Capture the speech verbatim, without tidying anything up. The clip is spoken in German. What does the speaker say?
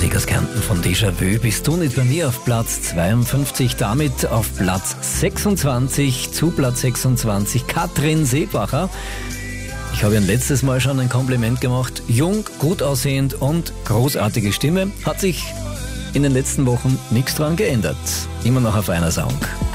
Musik aus Kärnten von Déjà-vu. Bist du nicht bei mir auf Platz zweiundfünfzig, damit auf Platz sechsundzwanzig, zu Platz sechsundzwanzig Katrin Seebacher. Ich habe ihr letztes Mal schon ein Kompliment gemacht. Jung, gut aussehend und großartige Stimme. Hat sich in den letzten Wochen nichts dran geändert. Immer noch auf einer Song.